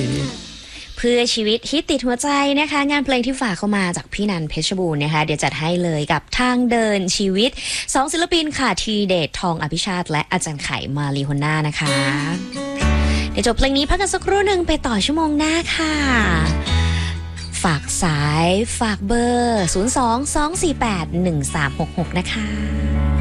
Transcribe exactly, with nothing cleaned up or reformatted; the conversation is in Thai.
เพื่อชีวิตฮิตติดหัวใจนะคะงานเพลงที่ฝากเข้ามาจากพี่นันเพชรบูรณ์นะคะเดี๋ยวจัดให้เลยกับทางเดินชีวิตสองศิลปินค่ะทีเดชทองอภิชาติและอาจารย์ไข่มาลีฮอนน่านะคะเดี๋ยวจบเพลงนี้พักกันสักครู่หนึ่งไปต่อชั่วโมงหน้าค่ะฝากสายฝากเบอร์ศูนย์ สอง สอง สี่ แปด หนึ่ง สาม หก หกนะคะ